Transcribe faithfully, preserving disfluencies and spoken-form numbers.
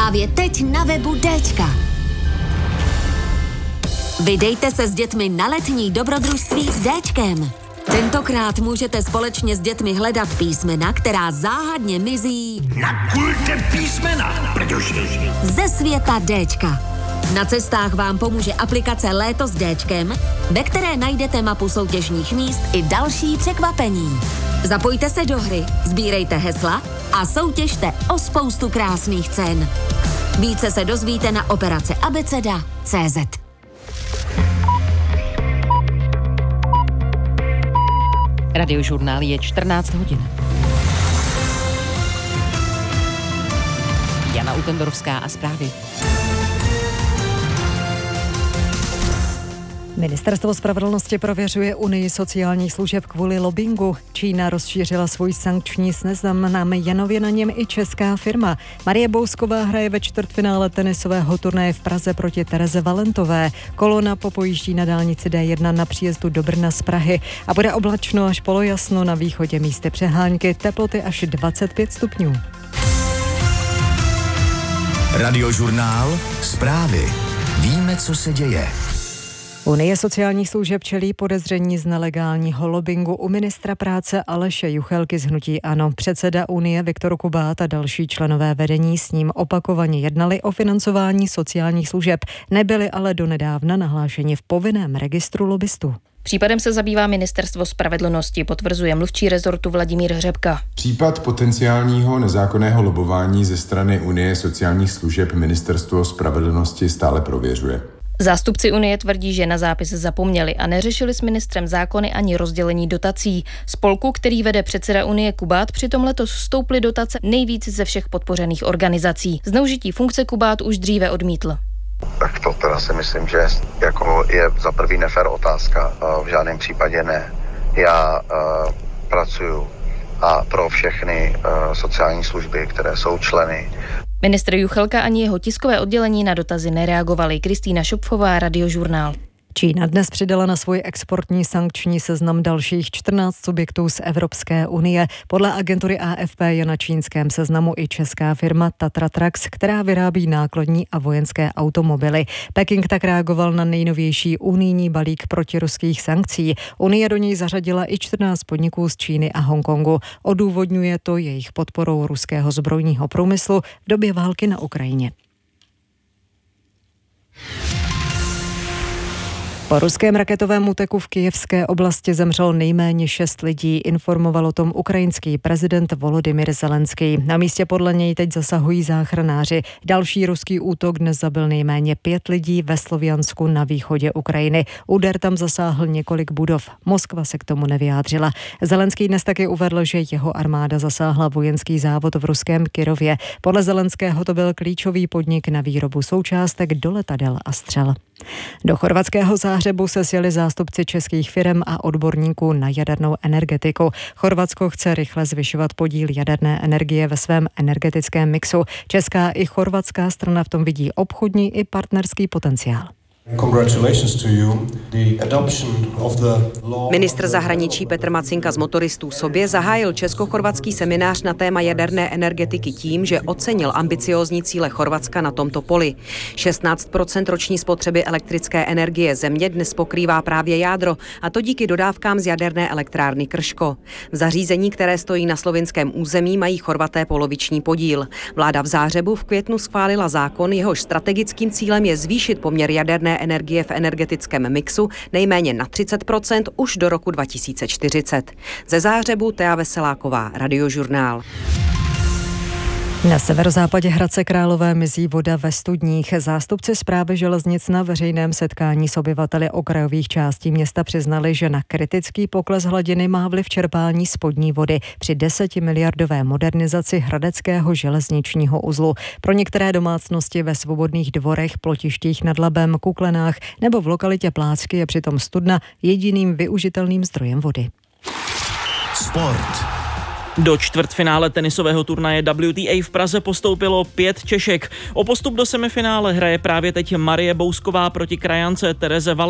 Právě teď na webu Déčka. Vydejte se s dětmi na letní dobrodružství s Déčkem. Tentokrát můžete společně s dětmi hledat písmena, která záhadně mizí na kulte písmena, protože ze světa Déčka. Na cestách vám pomůže aplikace Léto s Déčkem, ve které najdete mapu soutěžních míst i další překvapení. Zapojte se do hry, sbírejte hesla a soutěžte o spoustu krásných cen. Více se dozvíte na operace abeceda tečka cé zet. Radiožurnál je čtrnáct hodin. Jana Utendorovská a zprávy. Ministerstvo spravedlnosti prověřuje Unii sociálních služeb kvůli lobbingu. Čína rozšířila svůj sankční seznam, jmenově na něm i česká firma. Marie Bousková hraje ve čtvrtfinále tenisového turnaje v Praze proti Tereze Valentové. Kolona popojíždí na dálnici dé jedna na příjezdu do Brna z Prahy a bude oblačno až polojasno, na východě místy přehánky, teploty až dvacet pět stupňů. Radiožurnál, zprávy. Víme, co se děje. Unie sociálních služeb čelí podezření z nelegálního lobbingu u ministra práce Aleše Juchelky z hnutí ANO. Předseda Unie Viktor Kubát a další členové vedení s ním opakovaně jednali o financování sociálních služeb. Nebyli ale donedávna nahlášeni v povinném registru lobbystů. Případem se zabývá Ministerstvo spravedlnosti, potvrzuje mluvčí rezortu Vladimír Hřebka. Případ potenciálního nezákonného lobování ze strany Unie sociálních služeb Ministerstvo spravedlnosti stále prověřuje. Zástupci Unie tvrdí, že na zápis zapomněli a neřešili s ministrem zákony ani rozdělení dotací. Spolku, který vede předseda Unie Kubát, přitom letos stouply dotace nejvíc ze všech podpořených organizací. Zneužití funkce Kubát už dříve odmítl. Tak to teda si myslím, že jako je za prvý nefér otázka. V žádném případě ne. Já uh, pracuju a pro všechny uh, sociální služby, které jsou členy. Ministr Juchelka ani jeho tiskové oddělení na dotazy nereagovali. Kristýna Šopfová, Radiožurnál. Čína dnes přidala na svůj exportní sankční seznam dalších čtrnáct subjektů z Evropské unie. Podle agentury á ef pé je na čínském seznamu i česká firma Tatra Trucks, která vyrábí nákladní a vojenské automobily. Peking tak reagoval na nejnovější unijní balík protiruských sankcí. Unie do něj zařadila i čtrnáct podniků z Číny a Hongkongu. Odůvodňuje to jejich podporou ruského zbrojního průmyslu v době války na Ukrajině. Po ruském raketovém útoku v kyjevské oblasti zemřelo nejméně šest lidí, informoval o tom ukrajinský prezident Volodymyr Zelenský. Na místě podle něj teď zasahují záchranáři. Další ruský útok dnes zabil nejméně pět lidí ve Sloviansku na východě Ukrajiny. Úder tam zasáhl několik budov. Moskva se k tomu nevyjádřila. Zelenský dnes taky uvedl, že jeho armáda zasáhla vojenský závod v ruském Kyrově. Podle Zelenského to byl klíčový podnik na výrobu součástek do letadel a střel. Do chorvatského Záhřebu se sjeli zástupci českých firem a odborníků na jadernou energetiku. Chorvatsko chce rychle zvyšovat podíl jaderné energie ve svém energetickém mixu. Česká i chorvatská strana v tom vidí obchodní i partnerský potenciál. Ministr zahraničí Petr Macinka z Motoristů sobě zahájil česko-chorvatský seminář na téma jaderné energetiky tím, že ocenil ambiciózní cíle Chorvatska na tomto poli. šestnáct procent roční spotřeby elektrické energie země dnes pokrývá právě jádro, a to díky dodávkám z jaderné elektrárny Krško. V zařízení, které stojí na slovinském území, mají Chorvaté poloviční podíl. Vláda v Záhřebu v květnu schválila zákon, jehož strategickým cílem je zvýšit poměr jaderné energie v energetickém mixu nejméně na třicet procent už do roku dva tisíce čtyřicet. Ze Záhřebu Tea Veseláková, Radiožurnál. Na severozápadě Hradce Králové mizí voda ve studních. Zástupci Správy železnic na veřejném setkání s obyvateli okrajových částí města přiznali, že na kritický pokles hladiny má vliv čerpání spodní vody při desetimiliardové modernizaci hradeckého železničního uzlu. Pro některé domácnosti ve Svobodných dvorech, Plotištích nad Labem, Kuklenách nebo v lokalitě Plácky je přitom studna jediným využitelným zdrojem vody. Sport. Do čtvrtfinále tenisového turnaje W T A v Praze postoupilo pět Češek. O postup do semifinále hraje právě teď Marie Bousková proti krajance Tereze Valentové.